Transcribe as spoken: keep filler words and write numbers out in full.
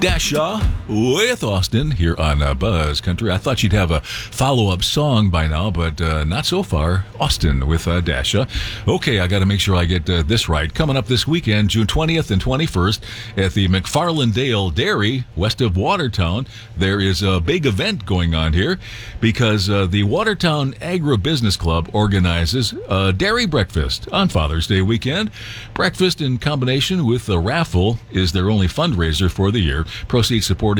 Dasha with Austin here on uh, Buzz Country. I thought you'd have a follow-up song by now, but uh, not so far. Austin with uh, Dasha. Okay, I got to make sure I get uh, this right. Coming up this weekend, June twentieth and twenty-first, at the McFarland Dale Dairy, west of Watertown, there is a big event going on here because uh, the Watertown Agribusiness Club organizes a dairy breakfast on Father's Day weekend. Breakfast in combination with a raffle is their only fundraiser for the year. Proceeds supporting